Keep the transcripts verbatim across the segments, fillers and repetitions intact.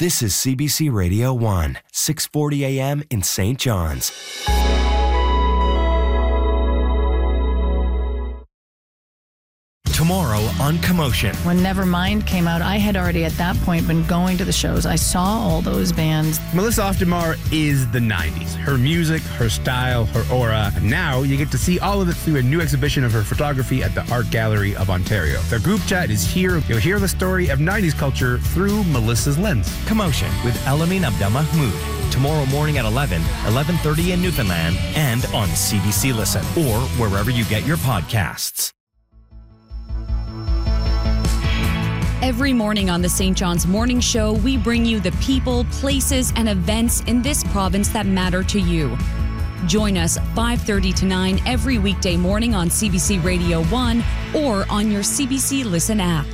This is C B C Radio one, six forty A M in Saint John's. Tomorrow on Commotion. When Nevermind came out, I had already at that point been going to the shows. I saw all those bands. Melissa Oftemar is the nineties. Her music, her style, her aura. And now you get to see all of it through a new exhibition of her photography at the Art Gallery of Ontario. The group chat is here. You'll hear the story of nineties culture through Melissa's lens. Commotion with Elamin Abdelmahmoud. Tomorrow morning at eleven, eleven thirty in Newfoundland, and on C B C Listen, or wherever you get your podcasts. Every morning on the Saint John's Morning Show, we bring you the people, places, and events in this province that matter to you. Join us five thirty to nine every weekday morning on C B C Radio one or on your C B C Listen app.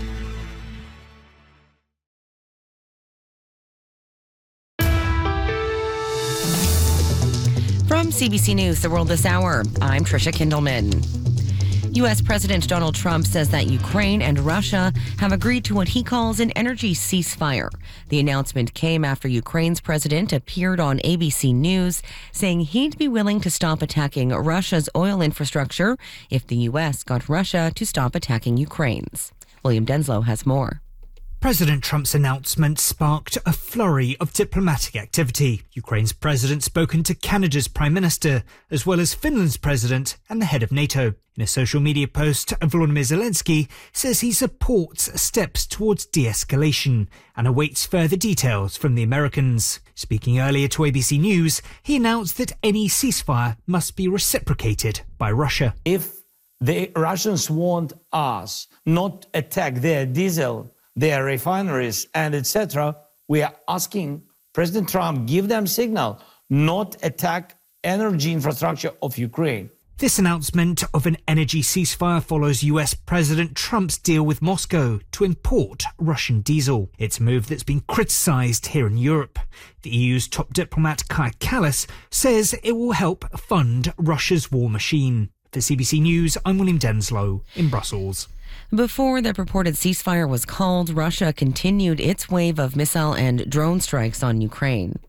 From C B C News, The World This Hour, I'm Trisha Kindleman. U S. President Donald Trump says that Ukraine and Russia have agreed to what he calls an energy ceasefire. The announcement came after Ukraine's president appeared on A B C News saying he'd be willing to stop attacking Russia's oil infrastructure if the U S got Russia to stop attacking Ukraine's. William Denslow has more. President Trump's announcement sparked a flurry of diplomatic activity. Ukraine's president spoken to Canada's Prime Minister, as well as Finland's president and the head of NATO. In a social media post, Volodymyr Zelensky says he supports steps towards de-escalation and awaits further details from the Americans. Speaking earlier to A B C News, he announced that any ceasefire must be reciprocated by Russia. If the Russians want us not attack their diesel, their refineries, and et cetera, we are asking President Trump give them signal not attack energy infrastructure of Ukraine. This announcement of an energy ceasefire follows U S. President Trump's deal with Moscow to import Russian diesel. It's a move that's been criticised here in Europe. The E U's top diplomat Kaja Kallas says it will help fund Russia's war machine. For C B C News, I'm William Denslow in Brussels. Before the purported ceasefire was called, Russia continued its wave of missile and drone strikes on Ukraine.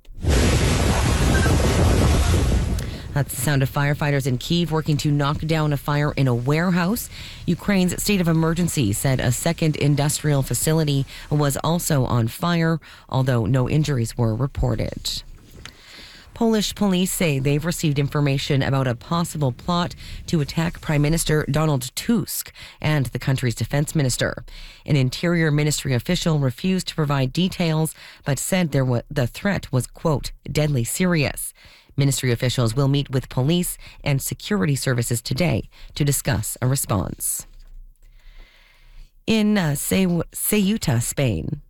That's the sound of firefighters in Kyiv working to knock down a fire in a warehouse. Ukraine's state of emergency said a second industrial facility was also on fire, although no injuries were reported. Polish police say they've received information about a possible plot to attack Prime Minister Donald Tusk and the country's defense minister. An Interior Ministry official refused to provide details, but said there was, the threat was, quote, deadly serious. Ministry officials will meet with police and security services today to discuss a response. In uh, Ceuta, Spain,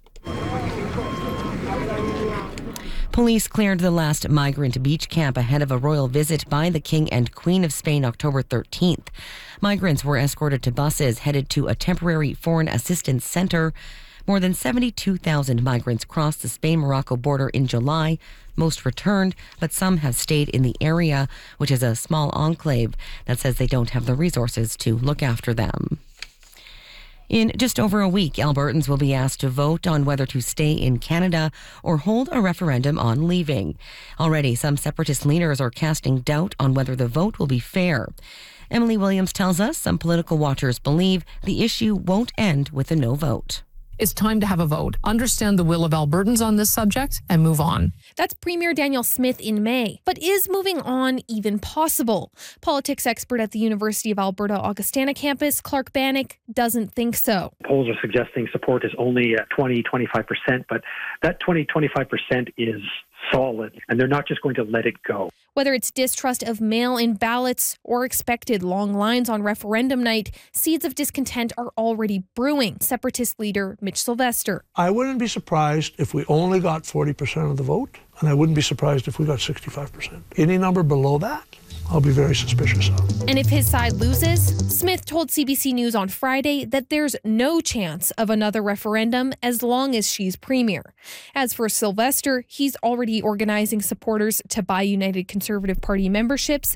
police cleared the last migrant beach camp ahead of a royal visit by the King and Queen of Spain October thirteenth. Migrants were escorted to buses headed to a temporary foreign assistance center. More than seventy-two thousand migrants crossed the Spain-Morocco border in July. Most returned, but some have stayed in the area, which is a small enclave that says they don't have the resources to look after them. In just over a week, Albertans will be asked to vote on whether to stay in Canada or hold a referendum on leaving. Already, some separatist leaders are casting doubt on whether the vote will be fair. Emily Williams tells us some political watchers believe the issue won't end with a no vote. It's time to have a vote, understand the will of Albertans on this subject, and move on. That's Premier Daniel Smith in May. But is moving on even possible? Politics expert at the University of Alberta Augustana campus, Clark Bannock, doesn't think so. Polls are suggesting support is only at twenty, twenty-five percent, but that twenty, twenty-five percent is solid, and they're not just going to let it go. Whether it's distrust of mail-in ballots or expected long lines on referendum night, seeds of discontent are already brewing. Separatist leader Mitch Sylvester. I wouldn't be surprised if we only got forty percent of the vote, and I wouldn't be surprised if we got sixty-five percent. Any number below that, I'll be very suspicious of. And if his side loses, Smith told C B C News on Friday that there's no chance of another referendum as long as she's premier. As for Sylvester, he's already organizing supporters to buy United Conservative Party memberships